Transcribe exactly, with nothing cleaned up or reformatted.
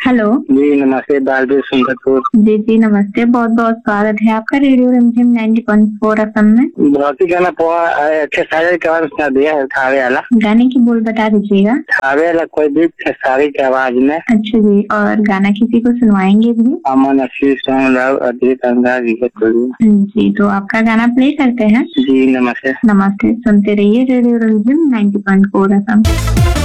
Hello जी नमस्ते, बालवीर सुंदरपुर। जी जी नमस्ते, बहुत बहुत स्वागत है आपका रेडियो रिमझिम नाइन्टी पॉइंट फोर एफ एम में। बहुत ही गाना खेसारी के आवाज सुना दिया है, थावे वाला। गाने की बोल बता दीजिएगा। थावे वाला कोई भी खेसारी की आवाज में। अच्छा जी, और गाना किसी को सुनवाएंगे भी? अमन आशीष अजीत अंदाज। जी, तो आपका गाना प्ले करते हैं। जी नमस्ते। नमस्ते, सुनते रहिए रेडियो रिमझिम नाइन्टी पॉइंट फोर एफ एम।